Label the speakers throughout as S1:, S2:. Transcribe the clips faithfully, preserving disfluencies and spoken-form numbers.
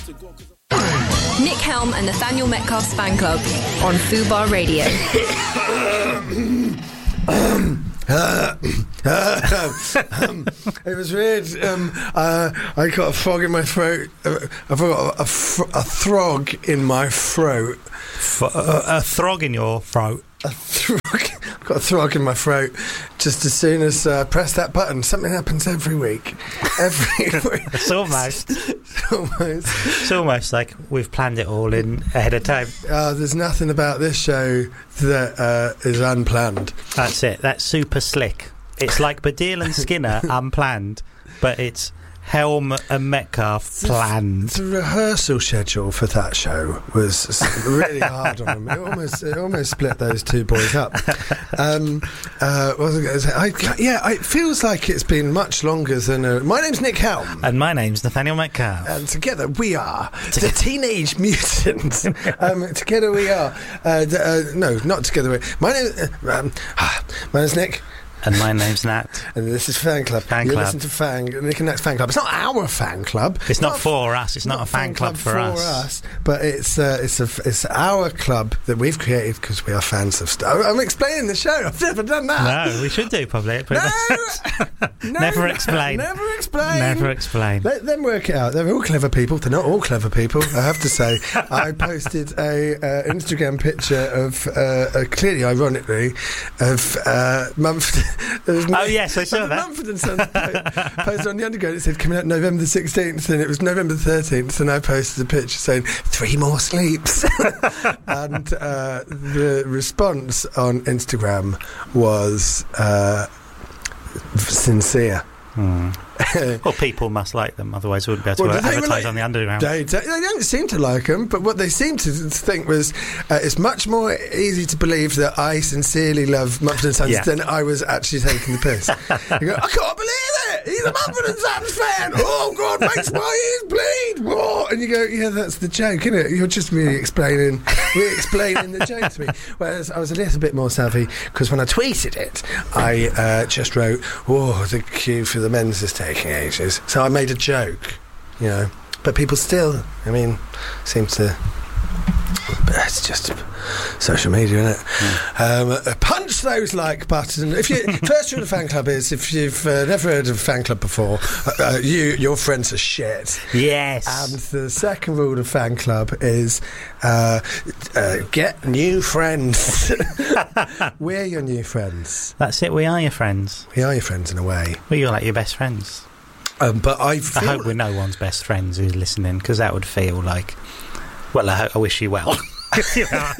S1: Nick Helm and Nathaniel Metcalf's fan club on Fubar Radio.
S2: um, uh, uh, um, it was weird. Um, uh, I got a frog in my throat. Uh, I've got a, a, fr- a throg in my throat.
S3: F- a, a throg in your throat.
S2: A throg. I've got a throg in my throat. Just as soon as I uh, press that button, something happens every week. Every week.
S3: It's almost.
S2: It's almost.
S3: It's almost like we've planned it all in ahead of time.
S2: Uh, there's nothing about this show that uh, is unplanned.
S3: That's it. That's super slick. It's like Baddiel and Skinner unplanned, but it's Helm and Metcalf planned.
S2: The rehearsal schedule for that show was really hard on them. It almost, it almost split those two boys up. Um, uh, what was I going to say? I, yeah, it feels like it's been much longer than. A, my name's Nick Helm,
S3: and my name's Nathaniel Metcalf,
S2: and together we are together. the Teenage Mutants. um, together we are. Uh, d- uh, no, not together. We, my name. Uh, um, my name's Nick.
S3: And my name's Nat.
S2: And this is Fan Club.
S3: Fan
S2: you
S3: Club.
S2: listen to Fan, Nick and Nat's Fan Club. It's not our fan club.
S3: It's, it's not, not for us. It's not, not a fan, fan club, club for,
S2: for
S3: us.
S2: us. But it's uh, it's a, it's our club that we've created because we are fans of stuff. I'm explaining the show. I've never done that.
S3: No, we should do probably.
S2: No, no,
S3: never explain.
S2: Never explain.
S3: Never explain.
S2: Let them work it out. They're all clever people. They're not all clever people, I have to say. I posted a uh, Instagram picture of, uh, uh, clearly, ironically, of uh, Mumford.
S3: Oh, yes, I saw that.
S2: Mumford and Sons post, posted on the Underground. It said coming out November the sixteenth, and it was November the thirteenth, and I posted a picture saying three more sleeps. And uh, the response on Instagram was uh, sincere.
S3: Hmm. Well, people must like them, otherwise we wouldn't be able to well, advertise like, on the Underground.
S2: They, they don't seem to like them, but what they seem to think was uh, it's much more easy to believe that I sincerely love Mumford and Sons yeah. than I was actually taking the piss. You go, I can't believe it! He's a Mumford and Sons fan! Oh, God, makes my ears bleed! Oh. And you go, yeah, that's the joke, isn't it? You're just really explaining, really explaining the joke to me. Whereas I was a little bit more savvy, because when I tweeted it, I uh, just wrote, oh, the queue for the men's is taking ages. So I made a joke, you know, but people still, I mean, seem to. It's just social media, isn't it? Mm. Um, punch those like buttons. If you first rule of fan club is if you've uh, never heard of a fan club before, uh, you your friends are shit.
S3: Yes.
S2: And the second rule of fan club is uh, uh, get new friends. We're your new friends.
S3: That's it. We are your friends.
S2: We are your friends in a way.
S3: Well, you're like your best friends.
S2: Um, but I,
S3: I hope we're no one's best friends who's listening, because that would feel like. Well, I, I wish you well. If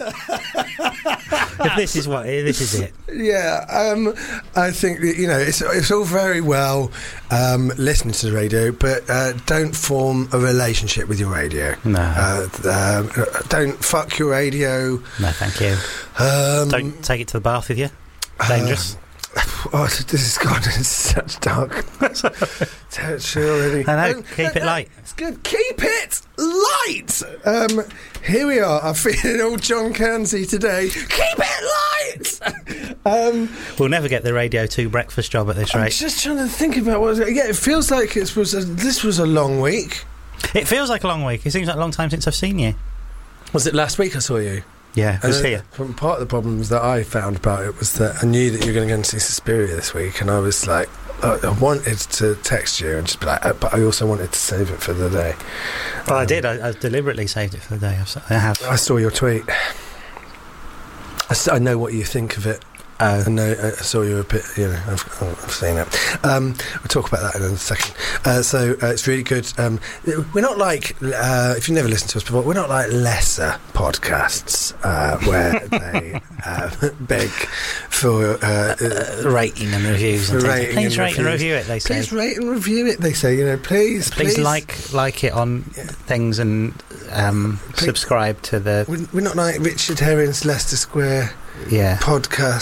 S3: this is what this is it.
S2: Yeah, um, I think that, you know, it's it's all very well um, listening to the radio, but uh, don't form a relationship with your radio.
S3: No.
S2: Uh, um, don't fuck your radio.
S3: No, thank you.
S2: Um,
S3: don't take it to the bath with you. Dangerous.
S2: Uh, Oh, this has gone into such dark territory already.
S3: I know, keep it light.
S2: It's good. Keep it light! Um, here we are. I'm feeling all John Cairnsey today. Keep it light! um,
S3: we'll never get the Radio two breakfast job at this rate.
S2: I'm just trying to think about what... Yeah, it feels like it was a, this was a long week.
S3: It feels like a long week. It seems like a long time since I've seen you.
S2: Was it last week I saw you?
S3: Yeah, I was here.
S2: Part of the problems that I found about it was that I knew that you were going to go and see Suspiria this week, and I was like, uh, I wanted to text you and just be like, uh, but I also wanted to save it for the day.
S3: Well,
S2: um,
S3: I did. I, I deliberately saved it for the day. I have.
S2: I saw your tweet. I, I know what you think of it.
S3: Oh.
S2: I know. I saw you a bit. You know, I've, I've seen it. Um, we'll talk about that in a second. Uh, so uh, it's really good. Um, we're not like uh, if you've never listened to us before. We're not like lesser podcasts uh, where they uh, beg for uh,
S3: uh, rating and reviews. And
S2: rating
S3: please
S2: and
S3: rate
S2: reviews.
S3: and review it. They say.
S2: Please rate and review it. They say. You know, please,
S3: please,
S2: please
S3: like like it on yeah. things and um, subscribe to the.
S2: We're, we're not like Richard Herring's Leicester Square.
S3: Yeah.
S2: Podcast.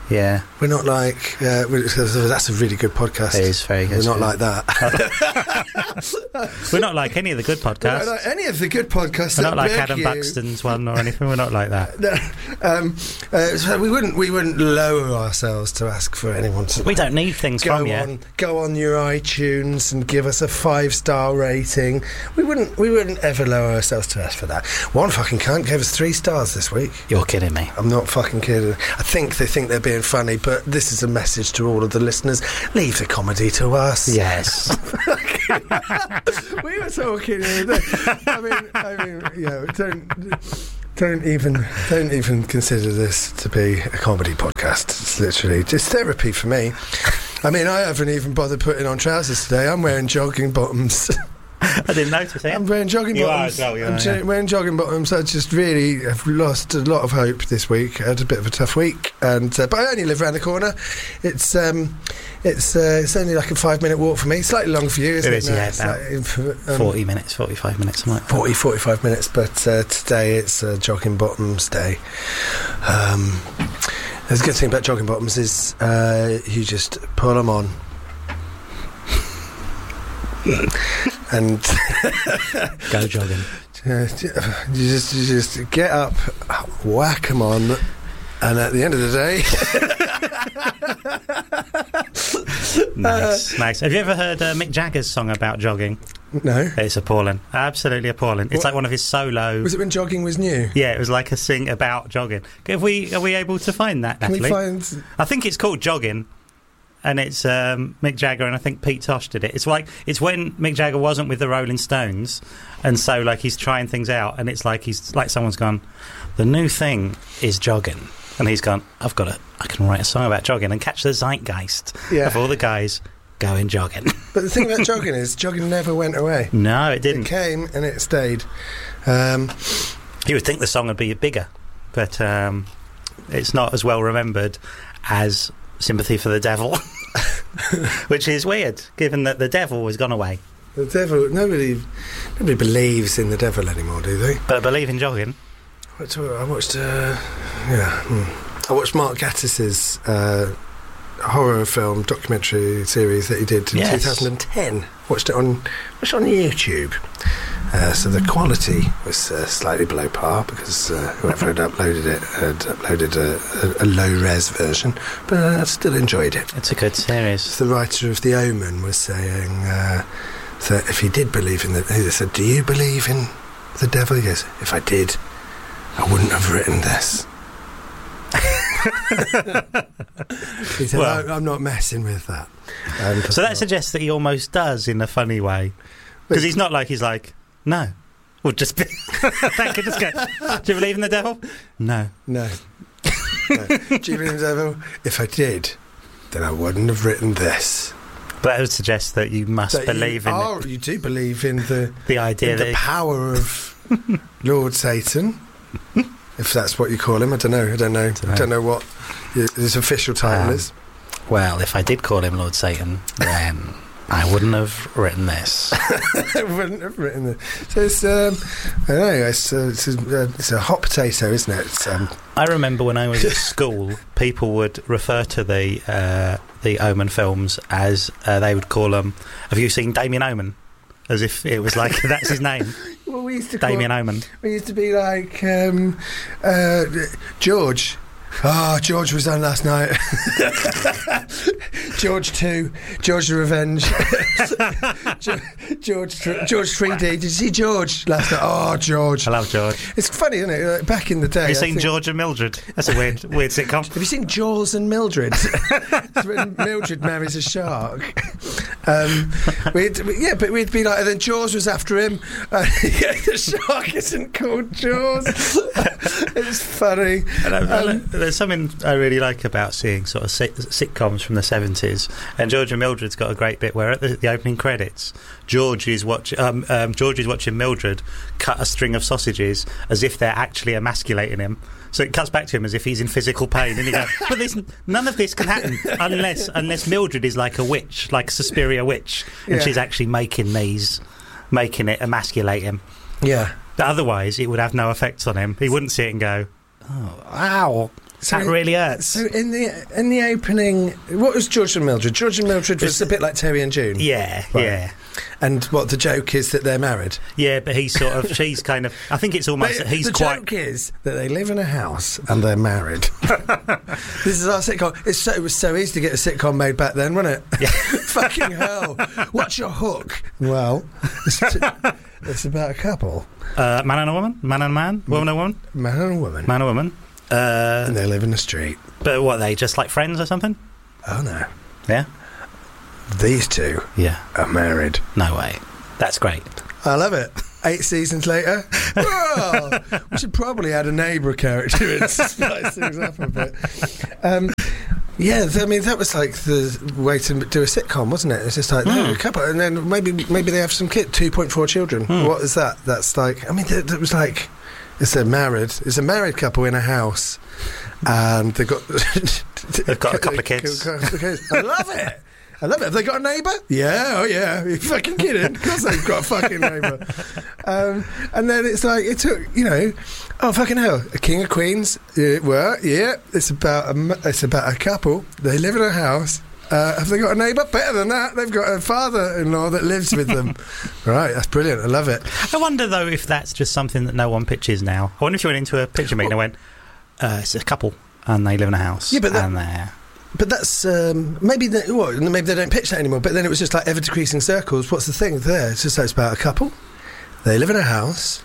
S3: Yeah.
S2: We're not like... Uh, we're, that's a really good podcast.
S3: It is very good.
S2: We're not
S3: yeah.
S2: like that.
S3: We're not like any of the good podcasts.
S2: We're not like any of the good podcasts.
S3: We're not like
S2: beg
S3: Adam
S2: you.
S3: Buxton's one or anything. We're not like that.
S2: No, um, uh, so we wouldn't we wouldn't lower ourselves to ask for anyone to...
S3: We don't need things
S2: go
S3: from you.
S2: on, go on your iTunes and give us a five-star rating. We wouldn't we wouldn't ever lower ourselves to ask for that. One fucking cunt gave us three stars this week.
S3: You're kidding me.
S2: I'm not fucking kidding. I think they think they're being funny, but this is a message to all of the listeners. Leave the comedy to us.
S3: Yes.
S2: We were talking the other day. I mean, I mean, you know, don't don't even don't even consider this to be a comedy podcast. It's literally just therapy for me. I mean, I haven't even bothered putting on trousers today. I'm wearing jogging bottoms.
S3: I didn't notice it.
S2: I'm wearing jogging
S3: You
S2: bottoms.
S3: are as well, you
S2: I'm
S3: are,
S2: jo-
S3: yeah.
S2: wearing jogging bottoms. I just really have lost a lot of hope this week. I had a bit of a tough week, and uh, but I only live around the corner. It's um, it's uh, it's only like a five minute walk for me. Slightly long for you, isn't
S3: It
S2: it?
S3: is,
S2: No,
S3: yeah,
S2: it's
S3: about
S2: like, um,
S3: forty minutes, forty-five minutes, something like that.
S2: forty, forty-five minutes, but uh, today it's uh, jogging bottoms day. Um, the good thing about jogging bottoms is uh, you just pull them on. And
S3: Go jogging.
S2: you just you just get up, whack them on, and at the end of the day,
S3: Nice, nice. Have you ever heard uh, Mick Jagger's song about jogging?
S2: no.
S3: It's appalling, absolutely appalling. It's
S2: What?
S3: like one of his solo.
S2: Was it when jogging was new?
S3: Yeah, it was like a sing about jogging. Have we? Are we able to find that?
S2: Can
S3: Natalie?
S2: we find?
S3: I think it's called Jogging, and it's um, Mick Jagger, and I think Pete Tosh did it. It's like it's when Mick Jagger wasn't with the Rolling Stones, and so like he's trying things out, and it's like he's like someone's gone, the new thing is jogging, and he's gone, I've got it. I can write a song about jogging and catch the zeitgeist
S2: Yeah.
S3: of all the guys going jogging.
S2: But the thing about jogging is jogging never went away.
S3: No, it
S2: It
S3: didn't.
S2: came and it stayed. Um,
S3: You would think the song would be bigger, but um, it's not as well remembered as Sympathy for the Devil, which is weird, given that the devil has gone away.
S2: the devil. Nobody, nobody believes in the devil anymore, do they?
S3: But I believe in jogging.
S2: What's- I watched. Uh, yeah, hmm. I watched Mark Gatiss's uh, horror film documentary series that he did in
S3: Yes.
S2: two thousand ten. Watched it on watched it on YouTube. Uh, so the quality was uh, slightly below par because uh, whoever had uploaded it had uploaded a, a, a low-res version, but uh, I still enjoyed it.
S3: It's a good series.
S2: The writer of The Omen was saying uh, that if he did believe in the... He said, do you believe in the devil? He goes, if I did, I wouldn't have written this. He said,
S3: Well-
S2: "I- I'm not messing with that. Um,
S3: So that suggests that he almost does in a funny way. Because he's not like, he's like, no. Well, just be. That could just go, do you believe in the devil? No.
S2: No. no. Do you believe in the devil? If I did, then I wouldn't have written this.
S3: But that would suggest that you must
S2: That
S3: believe
S2: you,
S3: in
S2: are,
S3: the,
S2: you do believe in the,
S3: the idea
S2: in
S3: that
S2: the
S3: it-
S2: power of Lord Satan, if that's what you call him. I don't know. I don't know. I don't know what his official title
S3: Um,
S2: is.
S3: well, if I did call him Lord Satan, then I wouldn't have written this.
S2: I wouldn't have written it. So it's, um, I don't know, it's, uh, it's, a, it's a hot potato, isn't it? It's, um,
S3: I remember when I was at school, people would refer to the uh, the Omen films as uh, they would call them. Have you seen Damien Omen? As if it was like that's his name,
S2: well, we used to
S3: Damien
S2: call,
S3: Omen.
S2: we used to be like um, uh, George. Oh, George was on last night. George two, George the Revenge. Ge- George, th- George three D. Did you see George last night? Oh, George.
S3: I love George.
S2: It's funny, isn't it? Like, back in the day.
S3: Have you
S2: I
S3: seen
S2: think-
S3: George and Mildred? That's a weird, weird sitcom.
S2: Have you seen Jaws and Mildred? It's when Mildred marries a shark. Um, we'd, we, yeah, but we'd be like, and then Jaws was after him. Uh, yeah, the shark isn't called Jaws. It's funny.
S3: And I, I,
S2: Um,
S3: there's something I really like about seeing sort of sit, sitcoms from the seventies. And George and Mildred's got a great bit where at the, the opening credits, George is watching um, um, George is watching Mildred cut a string of sausages as if they're actually emasculating him. So it cuts back to him as if he's in physical pain, and he goes, "But this, none of this can happen unless unless Mildred is like a witch, like a Suspiria witch, and
S2: Yeah.
S3: she's actually making these, making it emasculate him.
S2: Yeah.
S3: But otherwise, it would have no effect on him. He wouldn't see it and go, oh, ow."
S2: So
S3: that
S2: it-
S3: really hurts.
S2: So in the in the opening, what was George and Mildred? George and Mildred was a bit like Terry and June.
S3: yeah,
S2: Right.
S3: yeah.
S2: And what the joke is that they're married.
S3: Yeah, but he's sort of, she's kind of, I think it's almost,
S2: But
S3: he's
S2: the
S3: quite...
S2: joke is that they live in a house and they're married. This is our sitcom. It's so, it was so easy to get a sitcom made back then, wasn't it?
S3: Yeah.
S2: Fucking hell. What's your hook? Well, it's, t- it's about a couple.
S3: Uh, man and a woman? Man and a man? Woman and a woman?
S2: Man and a woman.
S3: Man and a woman? Uh,
S2: And they live in the street.
S3: but what, are they just like friends or something?
S2: Oh, no.
S3: Yeah?
S2: These two
S3: Yeah.
S2: are married.
S3: No way. That's great.
S2: I love it. Eight seasons later, well, we should probably add a neighbour character in to spice things up a bit. Um, yeah, th- I mean that was like the way to do a sitcom, wasn't it? It's just like no, a couple, and then maybe maybe they have some kid, two point four children.
S3: Mm.
S2: What is that? That's like, I mean, it, it was like it's a married, it's a married couple in a house, and they've got
S3: They've got a couple of kids.
S2: I love it. I love it. Have they got a neighbour? Yeah, oh yeah. Are you fucking kidding? Of course they've got a fucking neighbour. Um, and then it's like, it took, you know, oh fucking hell, a King of Queens. Yeah, well, yeah, it's about a, m- it's about a couple. They live in a house. Uh, have they got a neighbour? Better than that. They've got a father-in-law that lives with them. Right, that's brilliant. I love it.
S3: I wonder, though, if that's just something that no one pitches now. I wonder if you went into a picture meeting and went, uh, it's a couple and they live in a house.
S2: Yeah, but that-
S3: and they're...
S2: But that's um, maybe they, what, maybe they don't pitch that anymore. But then it was just like ever decreasing circles. What's the thing there? It's just like it's about a couple. They live in a house.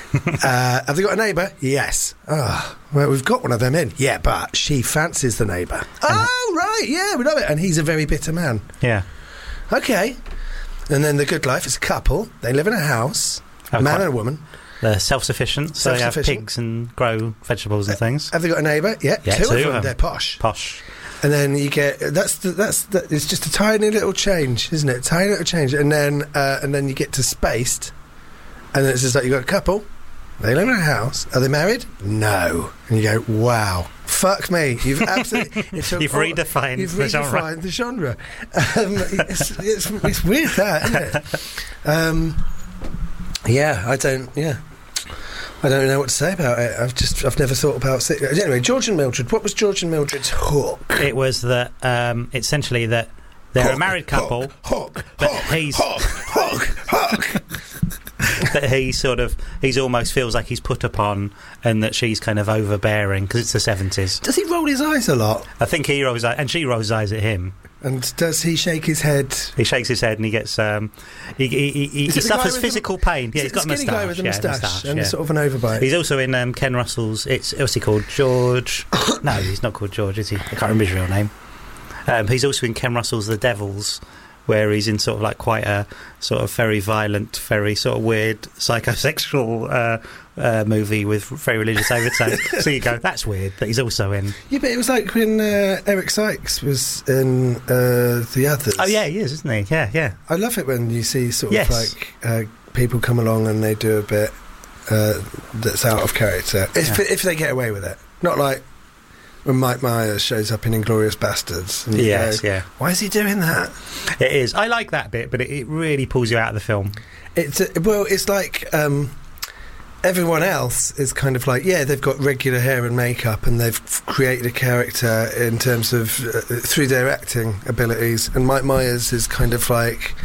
S2: uh, have they got a neighbour? Yes. Oh, well, we've got one of them in. Yeah, but she fancies the neighbour. Oh, right. Yeah, we love it. And he's a very bitter man.
S3: Yeah.
S2: Okay. And then the good life is a couple. They live in a house.
S3: Oh,
S2: a man
S3: quite-
S2: and a woman.
S3: They're self-sufficient, so they have
S2: Self-sufficient.
S3: pigs and grow vegetables and things.
S2: Have they got a neighbour? Yeah,
S3: Yeah,
S2: two,
S3: two
S2: of
S3: of
S2: them.
S3: them.
S2: They're posh.
S3: Posh.
S2: And then you get that's the, that's the, it's just a tiny little change, isn't it? Tiny little change, and then uh, and then you get to Spaced, and then it's just like you got a couple. They live in a house. Are they married? No. And you go, wow, fuck me. You've absolutely it took
S3: You've
S2: all-
S3: redefined
S2: you've
S3: the genre.
S2: redefined the genre. Um, it's, it's, it's weird that, isn't it? Um, yeah, I don't. Yeah. I don't know what to say about it. I've just I've never thought about sit- anyway. George and Mildred. What was George and Mildred's hook?
S3: It was that, um, essentially, that they're
S2: Hook,
S3: a married couple,
S2: Hook, hook,
S3: but
S2: hook,
S3: he's-
S2: hook, hook, hook.
S3: that he sort of, he's almost feels like he's put upon, and that she's kind of overbearing, because it's the seventies.
S2: Does he roll his eyes a lot?
S3: I think he rolls eyes, and she rolls eyes at him.
S2: And does he shake his head?
S3: He shakes his head and he gets, um, he, he, he, he
S2: Is it the guy
S3: suffers
S2: with
S3: physical
S2: the-
S3: pain. Yeah,
S2: Is
S3: he's
S2: it
S3: got a
S2: the skinny
S3: moustache.
S2: guy with a
S3: yeah,
S2: moustache,
S3: moustache,
S2: and
S3: yeah.
S2: sort of an overbite.
S3: He's also in um, Ken Russell's. It's what's he called? George? No, he's not called George, is he? I can't remember his real name. Um, he's also in Ken Russell's The Devils, where he's in sort of like quite a sort of very violent, very sort of weird psychosexual uh, uh, movie with very religious overtones. So you go, that's weird. But he's also in.
S2: Yeah, but it was like when uh, Eric Sykes was in uh, The Others.
S3: Oh yeah, he is, isn't he? Yeah, yeah.
S2: I love it when you see sort
S3: Yes.
S2: of like uh, people come along and they do a bit uh, that's out of character. If,
S3: Yeah.
S2: if they get away with it. Not like when Mike Myers shows up in Inglourious Bastards. And you
S3: Yes,
S2: go,
S3: yeah.
S2: why is he doing that?
S3: It is. I like that bit, but it, it really pulls you out of the film.
S2: It's uh, well, it's like um, everyone else is kind of like, yeah, they've got regular hair and makeup, and they've f- created a character in terms of uh, through their acting abilities. And Mike Myers is kind of like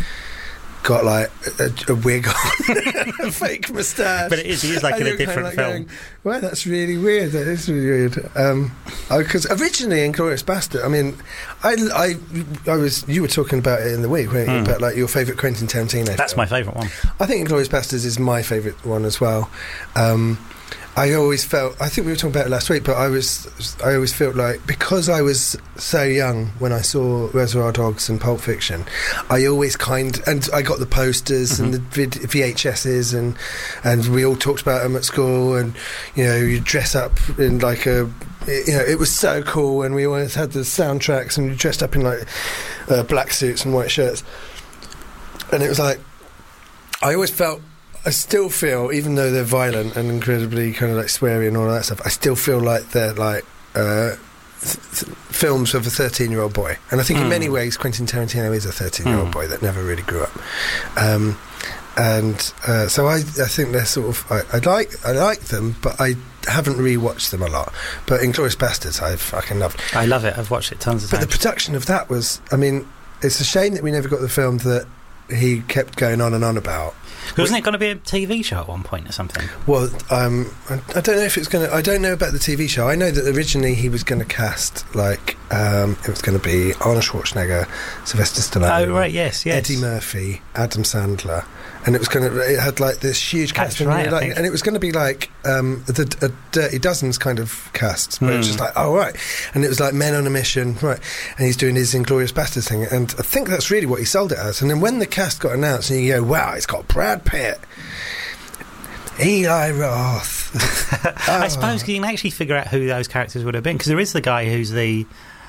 S2: got like a, a wig on, a fake moustache.
S3: But it is. He is like
S2: And
S3: in a
S2: you're kinda
S3: different
S2: like
S3: film.
S2: going, well, that's really weird. That is really weird. Because originally, Inglourious Bastard. I mean, I, I, I was. You were talking about it in the week, weren't you?
S3: Mm.
S2: About like your favourite Quentin Tarantino.
S3: That's
S2: film.
S3: my favourite one.
S2: I think Inglourious Bastards is my favourite one as well. Um, I always felt, I think we were talking about it last week, but I was, I always felt like, because I was so young when I saw Reservoir Dogs and Pulp Fiction, I always kind, and I got the posters
S3: Mm-hmm.
S2: and the vid, V H S's, and and we all talked about them at school, and you know, you dress up in like a, you know, it was so cool, and we always had the soundtracks, and we dressed up in like uh, black suits and white shirts, and it was like, I always felt, I still feel, even though they're violent and incredibly kind of like sweary and all of that stuff, I still feel like they're like uh, th- th- films of a thirteen-year-old boy. And I think in
S3: Mm.
S2: many ways Quentin Tarantino is a thirteen-year-old
S3: Mm.
S2: boy that never really grew up. Um, and uh, so I, I think they're sort of, I, I like I like them, but I haven't rewatched them a lot, but Inglourious Bastards I fucking loved.
S3: I love it. I've watched it tons of
S2: but
S3: times.
S2: But the production of that was, I mean, it's a shame that we never got the film that he kept going on and on about.
S3: Wasn't it going to be a T V show at one point or something?
S2: Well, um, I, I don't know if it's going to... I don't know about the T V show. I know that originally he was going to cast, like, um, it was going to be Arnold Schwarzenegger, Sylvester Stallone...
S3: Oh, right, yes, yes.
S2: Eddie Murphy, Adam Sandler... And it was going to. It had like this huge cast,
S3: That's right,
S2: and, like,
S3: I think.
S2: and it was going to be like um, the a Dirty Dozens kind of cast, where
S3: Mm.
S2: it was just like, oh right, and it was like men on a mission, right? And he's doing his Inglourious Basterds thing, and I think that's really what he sold it as. And then when the cast got announced, and you go, wow, it's got Brad Pitt, Eli Roth.
S3: I
S2: Oh.
S3: suppose you can actually figure out who those characters would have been, because there is the guy who's the